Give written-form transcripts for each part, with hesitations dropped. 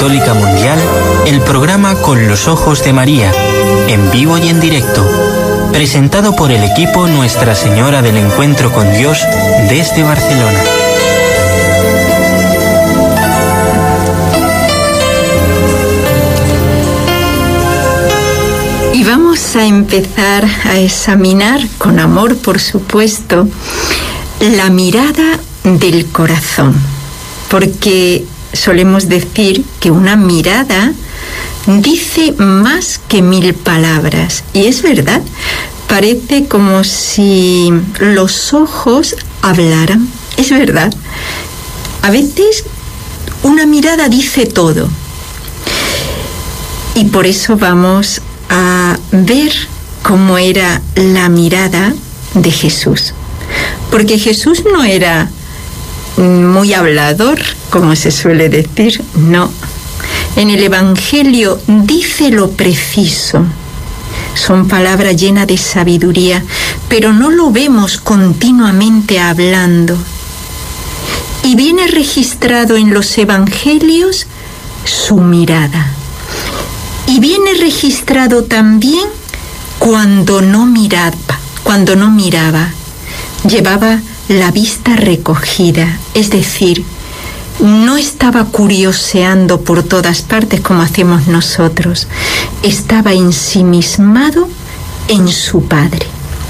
Católica Mundial, el programa Con los Ojos de María, en vivo y en directo, presentado por el equipo Nuestra Señora del Encuentro con Dios desde Barcelona. Y vamos a empezar a examinar, con amor por supuesto, la mirada del corazón, porque solemos decir que una mirada dice más que 1000 palabras, y es verdad, parece como si los ojos hablaran, es verdad. A veces una mirada dice todo, y por eso vamos a ver cómo era la mirada de Jesús, porque Jesús no era muy hablador, como se suele decir, no. En el Evangelio dice lo preciso, son palabras llenas de sabiduría, pero no lo vemos continuamente hablando. Y viene registrado en los Evangelios su mirada. Y viene registrado también cuando no miraba, llevaba la vista recogida, es decir, no estaba curioseando por todas partes como hacemos nosotros, estaba ensimismado en su Padre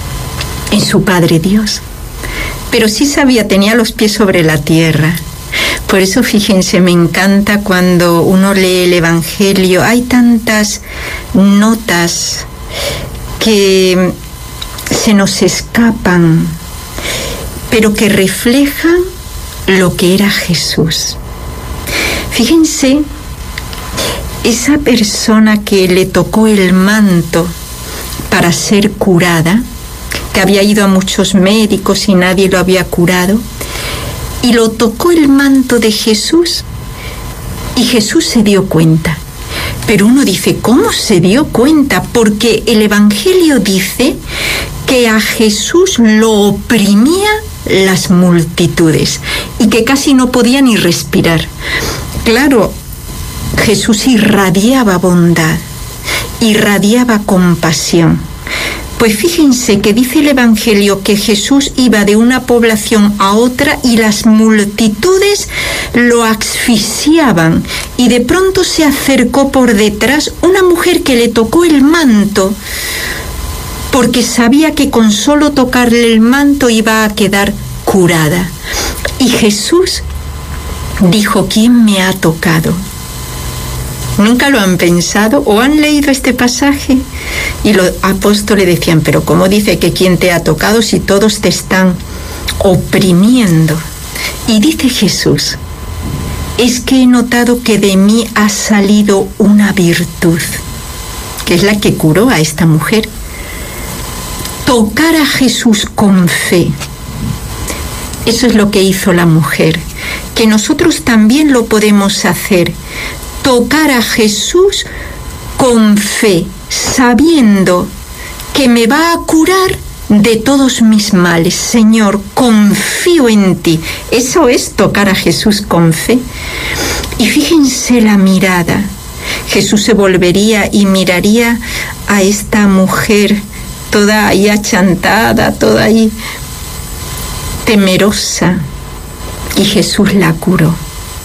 Dios. Pero sí sabía, tenía los pies sobre la tierra. Por eso, fíjense, me encanta cuando uno lee el Evangelio, hay tantas notas que se nos escapan, pero que reflejan lo que era Jesús. Fíjense, esa persona que le tocó el manto para ser curada, que había ido a muchos médicos y nadie lo había curado, y lo tocó el manto de Jesús, y Jesús se dio cuenta. Pero uno dice, ¿cómo se dio cuenta? Porque el Evangelio dice que a Jesús lo oprimía las multitudes y que casi no podía ni respirar. Claro, Jesús irradiaba bondad, irradiaba compasión. Pues fíjense que dice el Evangelio que Jesús iba de una población a otra y las multitudes lo asfixiaban, y de pronto se acercó por detrás una mujer que le tocó el manto, porque sabía que con solo tocarle el manto iba a quedar curada. Y Jesús dijo, ¿quién me ha tocado? ¿Nunca lo han pensado o han leído este pasaje? Y los apóstoles decían, pero ¿cómo dice que quién te ha tocado si todos te están oprimiendo? Y dice Jesús, es que he notado que de mí ha salido una virtud, que es la que curó a esta mujer. Tocar a Jesús con fe. Eso es lo que hizo la mujer, que nosotros también lo podemos hacer. Tocar a Jesús con fe, sabiendo que me va a curar de todos mis males. Señor, confío en ti. Eso es tocar a Jesús con fe. Y fíjense la mirada. Jesús se volvería y miraría a esta mujer toda ahí achantada, toda ahí temerosa, y Jesús la curó.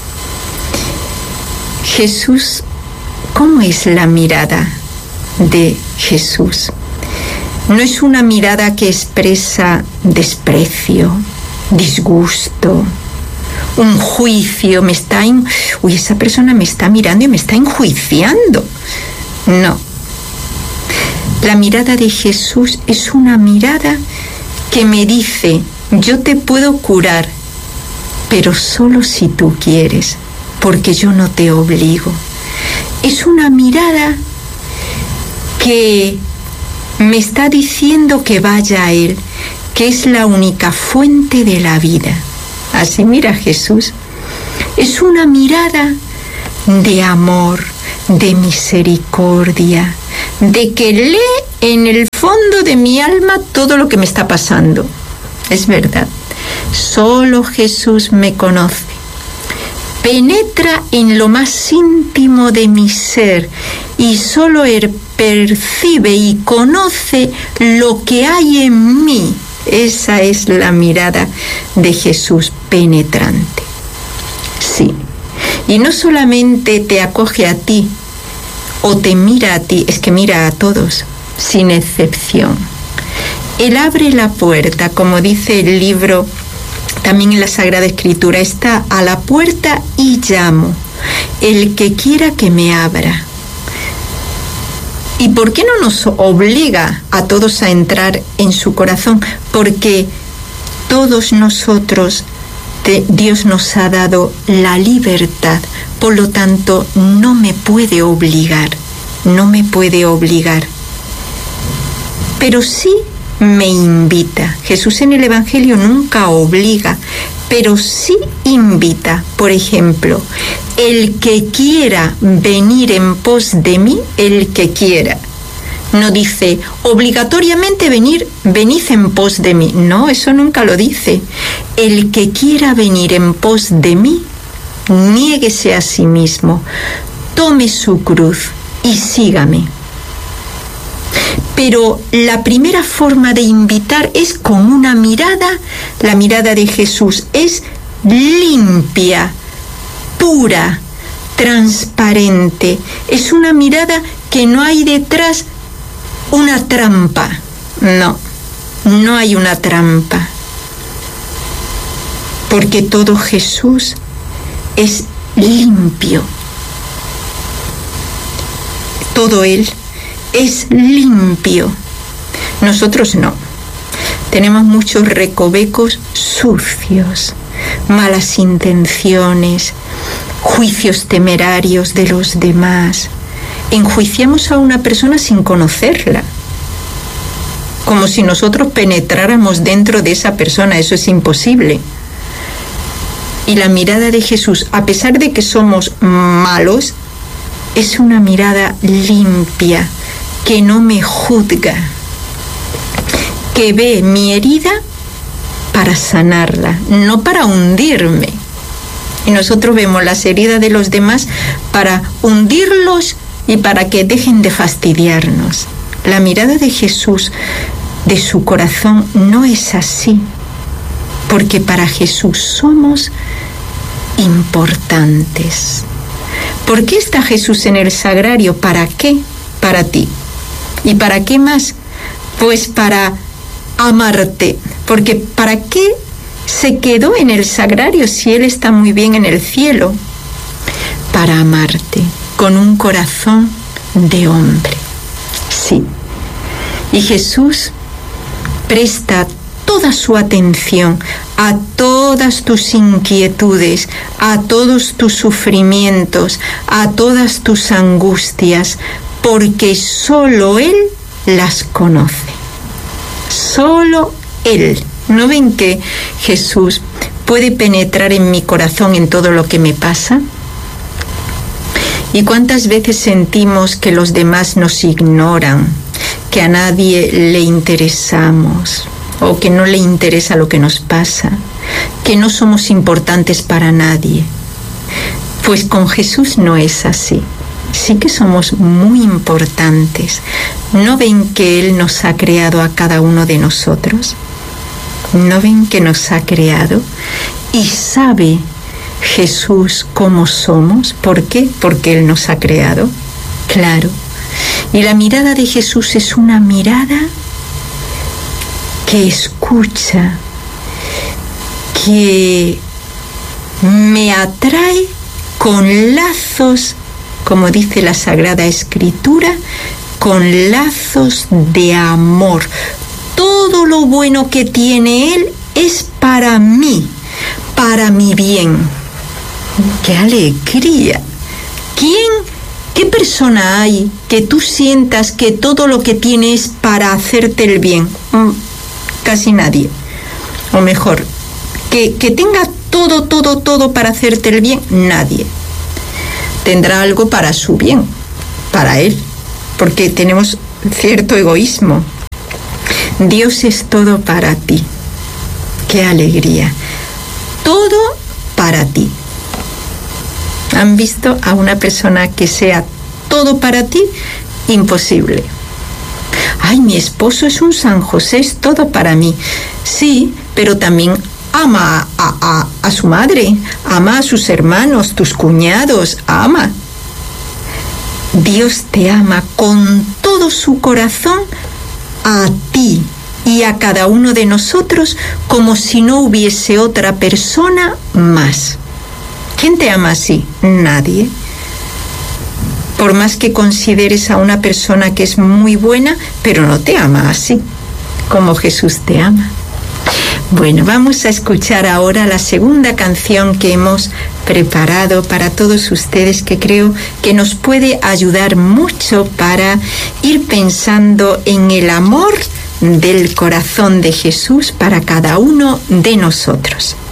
Jesús, ¿cómo es la mirada de Jesús? No es una mirada que expresa desprecio, disgusto, un juicio, esa persona me está mirando y me está enjuiciando. No. La mirada de Jesús es una mirada que me dice, yo te puedo curar, pero solo si tú quieres, porque yo no te obligo. Es una mirada que me está diciendo que vaya a Él, que es la única fuente de la vida. Así mira Jesús. Es una mirada de amor, de misericordia, de que lee en el fondo de mi alma todo lo que me está pasando. Es verdad, solo Jesús me conoce, penetra en lo más íntimo de mi ser y solo Él percibe y conoce lo que hay en mí. Esa es la mirada de Jesús penetrante. Sí. Y no solamente te acoge a ti o te mira a ti, es que mira a todos, sin excepción. Él abre la puerta, como dice el libro, también en la Sagrada Escritura, está a la puerta y llamo. El que quiera que me abra. ¿Y por qué no nos obliga a todos a entrar en su corazón? Porque todos nosotros, Dios nos ha dado la libertad, por lo tanto no me puede obligar, pero sí me invita. Jesús en el Evangelio nunca obliga, pero sí invita. Por ejemplo, el que quiera venir en pos de mí, el que quiera. No dice obligatoriamente venid en pos de mí. No, eso nunca lo dice. El que quiera venir en pos de mí, niéguese a sí mismo, tome su cruz y sígame. Pero la primera forma de invitar es con una mirada. La mirada de Jesús es limpia, pura, transparente. Es una mirada que no hay detrás una trampa. No hay una trampa. Porque todo Jesús es limpio. Todo Él es limpio. Nosotros no. Tenemos muchos recovecos sucios, malas intenciones, juicios temerarios de los demás. Enjuiciamos a una persona sin conocerla, como si nosotros penetráramos dentro de esa persona. Eso es imposible. Y la mirada de Jesús, a pesar de que somos malos, es una mirada limpia, que no me juzga, que ve mi herida para sanarla, no para hundirme. Y nosotros vemos las heridas de los demás para hundirlos y para que dejen de fastidiarnos. La mirada de Jesús, de su corazón, no es así, porque para Jesús somos importantes. ¿Por qué está Jesús en el sagrario? ¿Para qué? Para ti. ¿Y para qué más? Pues para amarte. Porque ¿para qué se quedó en el sagrario si Él está muy bien en el cielo? Para amarte con un corazón de hombre. Sí. Y Jesús presta toda su atención a todas tus inquietudes, a todos tus sufrimientos, a todas tus angustias, porque solo Él las conoce. Solo Él. ¿No ven que Jesús puede penetrar en mi corazón en todo lo que me pasa? ¿Y cuántas veces sentimos que los demás nos ignoran, que a nadie le interesamos, o que no le interesa lo que nos pasa, que no somos importantes para nadie? Pues con Jesús no es así. Sí que somos muy importantes. ¿No ven que Él nos ha creado a cada uno de nosotros? ¿No ven que nos ha creado? Y sabe Jesús cómo somos. ¿Por qué? Porque Él nos ha creado. Claro. Y la mirada de Jesús es una mirada que escucha, que me atrae con lazos, como dice la Sagrada Escritura, con lazos de amor. Todo lo bueno que tiene Él es para mí, para mi bien. ¡Qué alegría! ¿Qué persona hay que tú sientas que todo lo que tiene es para hacerte el bien? Casi nadie. O mejor, que tenga todo para hacerte el bien, nadie. Tendrá algo para su bien, para Él, porque tenemos cierto egoísmo. Dios es todo para ti. ¡Qué alegría! Todo para ti. ¿Han visto a una persona que sea todo para ti? Imposible. Ay, mi esposo es un San José, es todo para mí. Sí, pero también ama a su madre, ama a sus hermanos, tus cuñados, ama. Dios te ama con todo su corazón a ti y a cada uno de nosotros como si no hubiese otra persona más. ¿Quién te ama así? Nadie. Por más que consideres a una persona que es muy buena, pero no te ama así, como Jesús te ama. Bueno, vamos a escuchar ahora la segunda canción que hemos preparado para todos ustedes, que creo que nos puede ayudar mucho para ir pensando en el amor del corazón de Jesús para cada uno de nosotros.